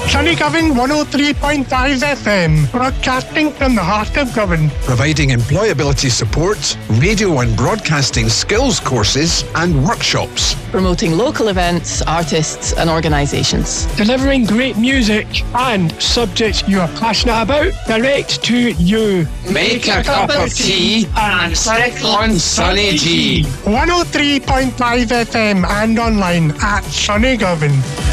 Sunnygovan 103.5 FM, broadcasting from the heart of Govan. Providing employability support, radio and broadcasting skills courses and workshops. Promoting local events, artists and organisations. Delivering great music and subjects you are passionate about direct to you. Make a cup of tea and sit on Sunny G. 103.5 FM and online at Sunnygovan.